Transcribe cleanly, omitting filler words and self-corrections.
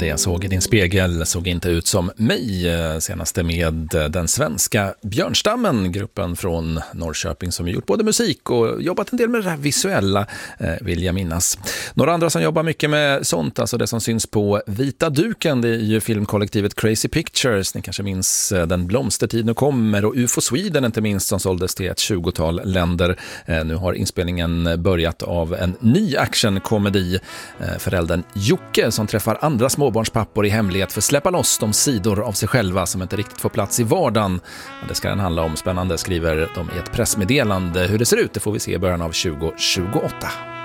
Det jag såg i din spegel såg inte ut som mig. Senaste med den svenska Björnstammen, gruppen från Norrköping som gjort både musik och jobbat en del med det här visuella, vill jag minnas. Några andra som jobbar mycket med sånt, alltså det som syns på vita duken, det är ju filmkollektivet Crazy Pictures. Ni kanske minns Den blomstertid nu kommer och UFO Sweden inte minst, som såldes till ett 20-tal länder. Nu har inspelningen börjat av en ny actionkomedi. Föräldern Jocke som träffar andra småbarnspappor i hemlighet för att släppa loss de sidor av sig själva som inte riktigt får plats i vardagen. Det ska den handla om. Spännande, skriver de i ett pressmeddelande. Hur det ser ut, det får vi se i början av 2028.